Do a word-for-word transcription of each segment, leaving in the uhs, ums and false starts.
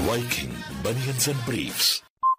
Viking Bunions and Briefs.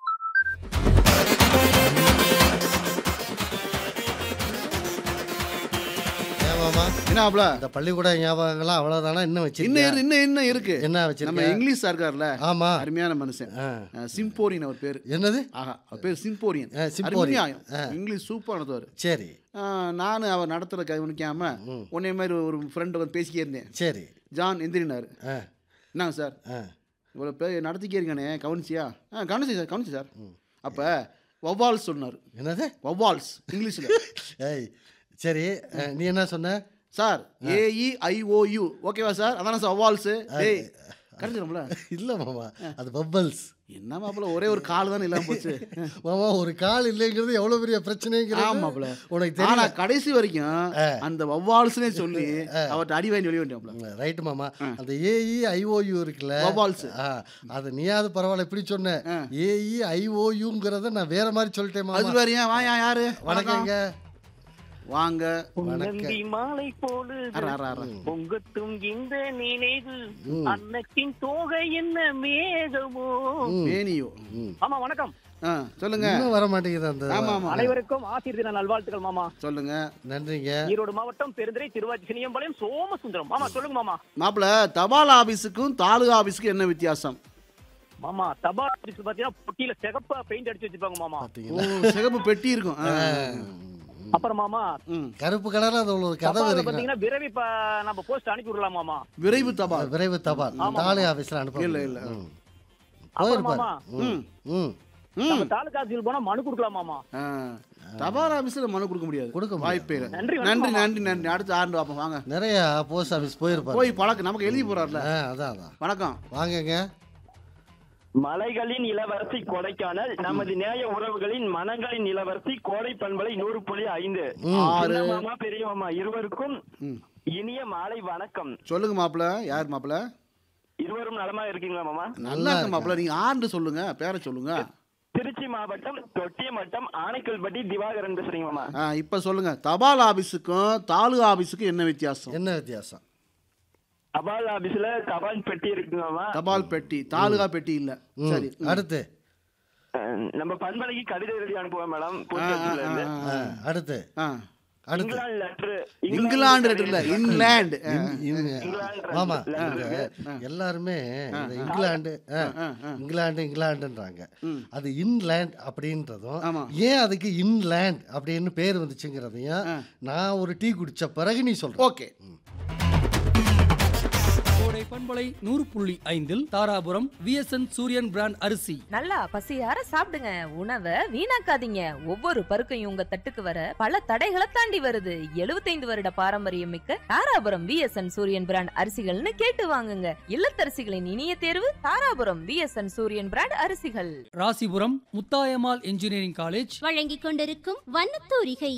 என்ன இந்த பள்ளிக்கூட ஞாபகங்கள்லாம் அவ்வளவுதானா? இன்னும் வச்சு இன்னும் இன்னும் இன்னும் இருக்கு. என்ன நம்ம வச்சிருக்க? இங்கிலீஷ் இருக்கார்ல, ஆமா, அருமையான மனுஷன். சிம்போரியன் அவர் பேரு. என்னது? ஆஹா, அவர் பேர் சிம்போரியன். சிம்போரியன். இங்கிலீஷ் சூப்பர் நடத்துவார். சரி. நான் அவர் நடத்துற கவனிக்காம உன்னை மாதிரி ஒரு ஃப்ரெண்டு வந்து பேசிக்கே இருந்தேன். சரி. ஜான் எந்திரினாரு. என்னங்க சார் இவ்வளோ பேர் நடத்திக்கே இருக்கானே, கவனிச்சியா? ஆ கவனிச்சு சார், கவனிச்சு சார். அப்போ வவ்வால்ஸ் சொன்னார். என்னது? வவ்வால்ஸ் இங்கிலீஷில். ஏய் சரி, நீ என்ன சொன்ன? சார் ஏஇஐஓயு ஓகேவா சார்? அதானே சார் வவ்வால்ஸு. ஏய் கரெக்டுங்களா? இல்லை மாமா, அது பப்பல்ஸ். என்ன மாப்பிள்ள, ஒரே ஒரு கால் தானே இல்லாமல் போச்சு. மாமா, ஒரு கால் இல்லைங்கிறது எவ்வளோ பெரிய பிரச்சனைங்கிறது. ஆமாம் மாப்பிள்ள, உனக்கு தெரியும். ஆனால் கடைசி வரைக்கும் அந்த வவ்வால்ஸ்னே சொல்லி அவர்கிட்ட அடி வாங்கி வெளியே வேண்டிய. ரைட்டு மாமா. அந்த ஏஇ ஐஓயு இருக்குல்ல, வவ்வால்ஸ், அது நீயாவது பரவாயில்ல இப்படி சொன்ன. ஏஇ ஐஓயுங்கிறத நான் வேற மாதிரி சொல்லிட்டேன். அது வேறையா? வாயா, யாரு? வணக்கங்க. வாங்க. மாலை போடு பொங்கட்டும் இந்த நினைவு அன்னத்தின் தோகை என்ன மேகமோ மேனியோ. ஆமா வணக்கம். சொல்லுங்க. வர மாட்டேங்குது அந்த. ஆமா ஆமா, அனைவருக்கும் ஆசிரியர் தின நல்வாழ்த்துக்கள் மாமா. சொல்லுங்க. நன்றிங்க. ஈரோடு மாவட்டம் பெருந்துறை திருவாச்சி சினியம்பாளையம் சோமசுந்தரம். மாமா சொல்லுங்க மாமா. மாப்பிள்ள, தபால் ஆபீஸுக்கும் தாலுகா ஆபீஸுக்கும் என்ன வித்தியாசம்? மாமா, தபால் ஆபீஸ் பாத்தீங்கன்னா பொட்டியில சிகப்பா பெயிண்ட் அடிச்சு வச்சிருப்பாங்க மாமா. சிகப்பு பெட்டி இருக்கும். அப்புறம் மாமா கருப்பு கலர்ல அது ஒரு கதவு இருக்கு. பாத்தீங்கன்னா விரைவு நம்ம போஸ்ட் அனுப்பி விடலாம் மாமா. விரைவு தபால். விரைவு தபால் தாலுகா ஆபீஸ்ல அனுப்ப இல்ல இல்ல. மாமா நம்ம தாலுகா ஆபீஸ்ல போனா மனு கொடுக்கலாம் மாமா. தபால் ஆபீஸ்ல மனு கொடுக்க முடியாது. கொடுக்க வாய்ப்பே இல்லை. நன்றி நன்றி நன்றி நன்றி. அடுத்த ஆண்டு பார்ப்போம். வாங்க. நிறைய போஸ்ட் ஆபீஸ் போயிருப்பாரு. போய் பழக்கம் நமக்கு எழுதி போறாருல. அதான் அதான். வணக்கம். வாங்கங்க. மலைகளின் இளவரசி கொடைக்கானல், நமது நேய உறவுகளின் மனங்களின் இளவரசி கோடை பண்பலை நூறு புள்ளி ஐந்து. மாமா பெரிய மாமா இருவருக்கும் இனிய மாலை வணக்கம். சொல்லுங்க மாப்பிள்ள. யார் மாப்பிள்ள? இருவரும் நலமா இருக்கீங்களா மாமா? நல்லா இருக்கு மாப்பிள்ள. நீங்க ஆண்டு சொல்லுங்க, பேரை சொல்லுங்க. திருச்சி மாவட்டம் தொட்டியமட்டம் ஆனைக்கல்பட்டி திவாகரன் பேசுறீங்க மாமா. இப்ப சொல்லுங்க, தபால் ஆபீஸுக்கும் தாலுகா ஆபீஸுக்கும் என்ன வித்தியாசம்? என்ன வித்தியாசம்? தபால் ஆபீஸ்ல தபால் பெட்டி இருக்குங்கம்மா. தபால் பெட்டி, தாலுகா பெட்டி இல்ல. சரி, அடுத்து நம்ம பண்பலைக்கு கடிதம் எழுதி அனுப்புவோம் மேடம். அடுத்து இங்கிலாந்து லெட்டர். இங்கிலாந்து லெட்டர் இல்ல, இங்கிலாந்து. ஆமா, எல்லாருமே இங்கிலாந்து இங்கிலாந்து இங்கிலாந்துன்றாங்க. அது இன்லேண்ட் அப்படின்றதும் ஏன் அதுக்கு இன்லேண்ட் அப்படின்னு பேர் வந்துச்சுங்கிறதையும் நான் ஒரு டீ குடிச்ச பிறகு நீ சொல்ற. ஓகே. கோடை பண்பலை நூறு புள்ளி ஐந்தில் தாராபுரம் விஎஸ்என் சூரியன் பிராண்ட் அரிசி. நல்லா பசியார சாப்பிடுங்க, உணவை வீணாக்காதீங்க. ஒவ்வொரு பருக்கையும் உங்க தட்டுக்கு வர பல தடைகளை தாண்டி வருது. எழுபத்தைந்து வருட பாரம்பரியம் மிக்க தாராபுரம் விஎஸ்என் சூரியன் பிராண்ட் அரிசிகள்னு கேட்டு வாங்குங்க. இல்லத்தரசிகளின் இனிய தேர்வு தாராபுரம் விஎஸ்என் சூரியன் பிராண்ட் அரிசிகள். ராசிபுரம் முத்தாயம்மாள் இன்ஜினியரிங் காலேஜ் வழங்கிக் கொண்டிருக்கும் வண்ணத்தூரிகை.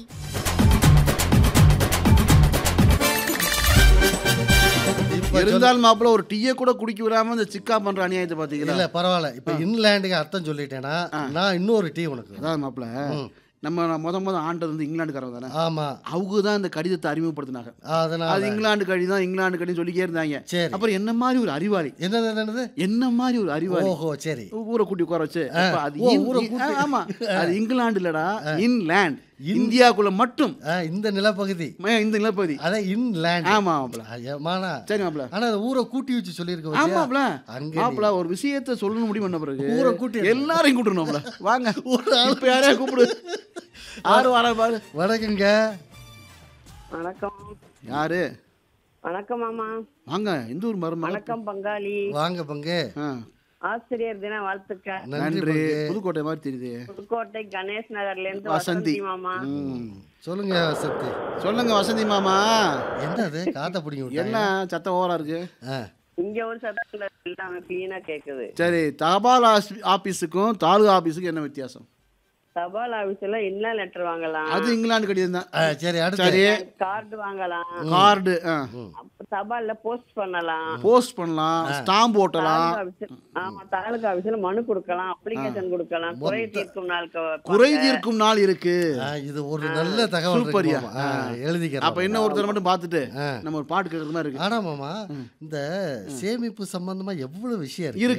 இருந்தால் மாப்பிள்ள ஒரு டீயை கூட குடிக்க விடாம இந்த சிக்கா பண்ற அநியாயத்தை பாத்தீங்களா? இல்ல பரவாயில்ல. இப்ப இன்லேண்டுக்கு அர்த்தம் சொல்லிட்டேன்னா நான் இன்னொரு டீ உனக்கு. அதான் மாப்பிள்ள, நம்ம முத முத ஆண்டது வந்து இங்கிலாந்துக்காரங்க தானே. ஆமா, அவங்க தான் இந்த கடிதத்தை அறிமுகப்படுத்தினாங்க. அதனால அது இங்கிலாந்து கடிதம் இங்கிலாந்து கடிதம் சொல்லிக்கே இருந்தாங்க. அப்புறம் என்ன மாதிரி ஒரு அறிவாளி, என்னது என்ன மாதிரி ஒரு அறிவாளி. ஓஹோ சரி. ஊரை கூட்டி உட்கார வச்சு ஆமா அது இங்கிலாந்து இல்லடா, இன்லேண்ட். இந்தியாக்குள்ள மட்டும் இந்த நிலப்பகுதி, இந்த நிலப்பகுதி அதான் இன்லேண்ட். ஆமா மாப்பிள. சரி மாப்பிள. ஆனா ஊரை கூட்டி வச்சு சொல்லிருக்கோம். ஆமா மாப்பிள. மாப்பிள ஒரு விஷயத்தை சொல்லணும் முடிவு பண்ண பிறகு ஊரை கூட்டி எல்லாரையும் கூட்டணும். வாங்க, இப்ப யாரையா கூப்பிடு. ஆறு வாரம் பாரு. வணக்கங்க. வணக்கம். யாரு? வணக்கம் மாமா. வாங்க. எந்த ஊர் மருமக? வணக்கம் பங்காளி. வாங்க பங்கு. ஆசிரியர் தின வாழ்த்துக்கள். நன்றி. புதுக்கோட்டை மாதிரி தெரியுது. புதுக்கோட்டை கணேஷ் நகர்ல இருந்து வசந்தி மாமா. சொல்லுங்க வசந்தி. சொல்லுங்க வசந்தி மாமா. என்னது காத்த பிடிங்க? என்ன சத்தம் ஓவரா இருக்கு? இங்க ஒரு சத்தம் இல்லாம கிளீனா கேக்குது. சரி, தபால் ஆபீஸுக்கும் தாலுகா ஆபீஸுக்கும் என்ன வித்தியாசம்? தபால் ஆபீஸ்ல என்ன லெட்டர் வாங்கலாம், அது இங்கிலாந்து கடிதம் தான். சரி, அடுத்து சரி, கார்டு வாங்கலாம். கார்டு தபால்ல போஸ்ட் பண்ணலாம், போஸ்ட் பண்ணலாம், ஸ்டாம்ப் ஓட்டலாம். ஆமா, தாலுகா ஆபீஸ்ல மனு கொடுக்கலாம், அப்ளிகேஷன் கொடுக்கலாம். குறை தீர்க்கும் நாள் குறை தீர்க்கும் நாள் இருக்கு. இது ஒரு நல்ல தகவல். சூப்பரியா எழுதிக்கிறேன். அப்ப என்ன ஒருத்தர் மட்டும் பார்த்துட்டு நம்ம ஒரு பாட்டு கேட்கற மாதிரி இருக்கு. ஆனா மாமா, இந்த சேமிப்பு சம்பந்தமா எவ்வளவு விஷயம் இருக்கு.